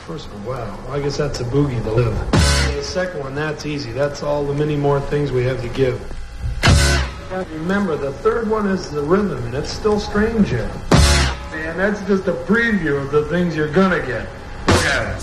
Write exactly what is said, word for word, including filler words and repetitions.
first one, wow. Well, I guess that's a boogie to live. And the second one, that's easy. That's all the many more things we have to give. Remember, the third one is the rhythm, and it's still strange yet. And that's just a preview of the things you're gonna get. Look at it.